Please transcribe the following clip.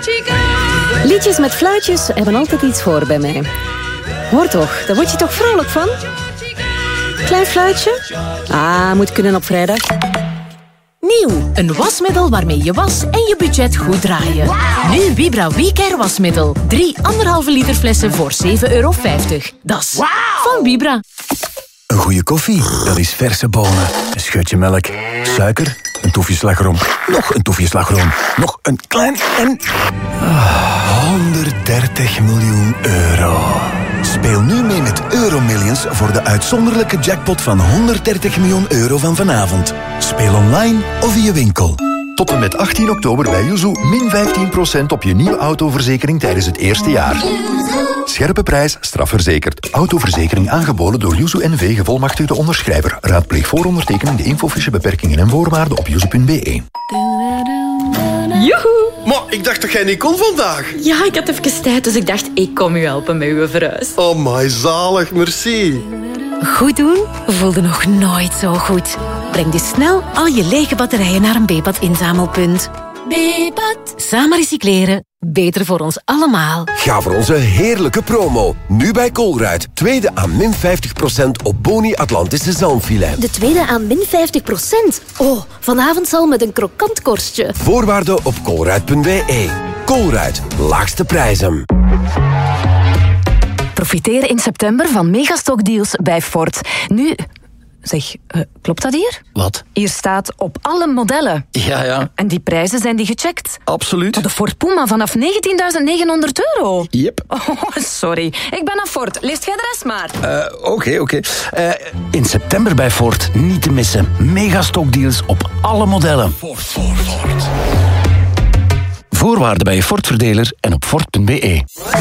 Liedjes met fluitjes hebben altijd iets voor bij mij. Hoor toch, daar word je toch vrolijk van? Klein fluitje? Ah, moet kunnen op vrijdag. Nieuw, een wasmiddel waarmee je was en je budget goed draaien. Wow. Nu Vibra WeCare wasmiddel. 3 1,5 liter flessen voor €7,50. Dat is van Vibra. Een goede koffie, dat is verse bonen, een scheutje melk, suiker, een toefje slagroom, nog een toefje slagroom, nog een klein en... 130 miljoen euro. Speel nu mee met Euromillions voor de uitzonderlijke jackpot van 130 miljoen euro van vanavond. Speel online of in je winkel. Tot en met 18 oktober bij Yuzu min 15% op je nieuwe autoverzekering tijdens het eerste jaar. Scherpe prijs, strafverzekerd. Autoverzekering aangeboden door Yuzu NV gevolmachtigde onderschrijver. Raadpleeg voor ondertekening de infofiche beperkingen en voorwaarden op yuzu.be. Joehoe! Maar ik dacht dat jij niet kon vandaag. Ja, ik had even tijd, dus ik dacht, ik kom u helpen met uw verhuis. Oh my, zalig, merci. Goed doen voelde nog nooit zo goed. Breng dus snel al je lege batterijen naar een Bepat inzamelpunt. Bepat. Samen recycleren. Beter voor ons allemaal. Ga voor onze heerlijke promo. Nu bij Colruyt. Tweede aan min 50% op Boni Atlantische zalmfilet. De tweede aan min 50%. Oh, vanavond zal met een krokant korstje. Voorwaarden op colruyt.be. Colruyt. Laagste prijzen. Profiteer in september van megastockdeals bij Ford. Nu... Zeg, klopt dat hier? Wat? Hier staat op alle modellen. Ja. En die prijzen zijn die gecheckt? Absoluut. De Ford Puma vanaf €19.900. Yep. Oh, sorry. Ik ben aan Ford. Leest jij de rest maar. Oké. In september bij Ford niet te missen. Megastockdeals op alle modellen. Ford. Voorwaarden bij je Ford-verdeler en op Ford.be.